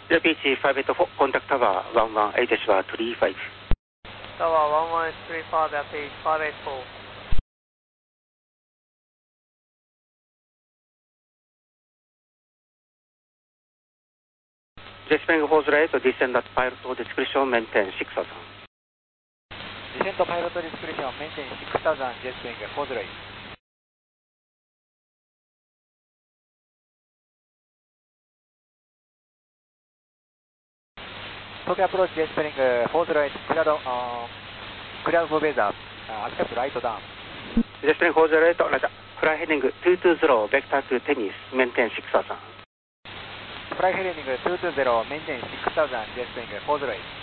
PH58 contact tower 118 is 35. Tower 1135, PH 584. Jetspring 408, descend at pilot discretion, maintain 6000. Descend pilot discretion, maintain 6000, Jetspring 408. Tokyo approach Jetspring 408, clear for weather, accept right down. Jetspring 408, roger. Fly heading 220, vector to tennis, maintain 6000. Fly heading 220, maintain 6000, Jetspring 408.